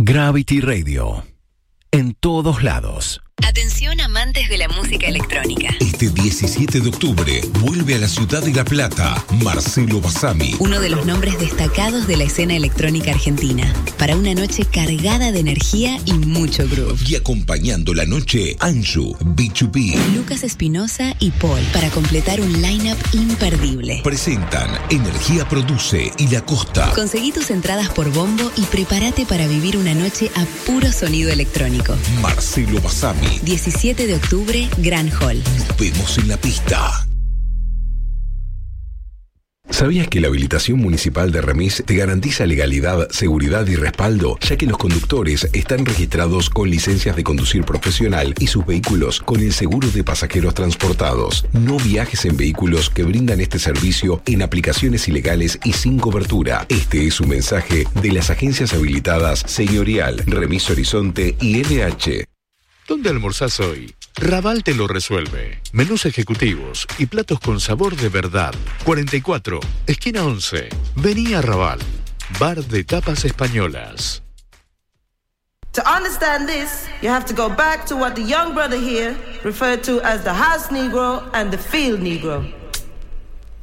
Gravity Radio. En todos lados. Atención amantes de la música electrónica. Este 17 de octubre vuelve a la ciudad de La Plata Marcelo Bassami, uno de los nombres destacados de la escena electrónica argentina, para una noche cargada de energía y mucho groove. Y acompañando la noche, Anju, B2B, Lucas Espinosa y Paul, para completar un line-up imperdible. Presentan Energía Produce y La Costa. Conseguí tus entradas por Bombo y prepárate para vivir una noche a puro sonido electrónico. Marcelo Bassami, 17 de octubre, Gran Hall. Nos vemos en la pista. ¿Sabías que la habilitación municipal de Remis te garantiza legalidad, seguridad y respaldo, ya que los conductores están registrados con licencias de conducir profesional y sus vehículos con el seguro de pasajeros transportados? No viajes en vehículos que brindan este servicio en aplicaciones ilegales y sin cobertura. Este es un mensaje de las agencias habilitadas Señorial, Remis Horizonte y LH. ¿Dónde almorzás hoy? Raval te lo resuelve. Menús ejecutivos y platos con sabor de verdad. 44, esquina 11. Vení a Raval. Bar de tapas españolas. To understand this, you have to go back to what the young brother here referred to as the house Negro and the field Negro.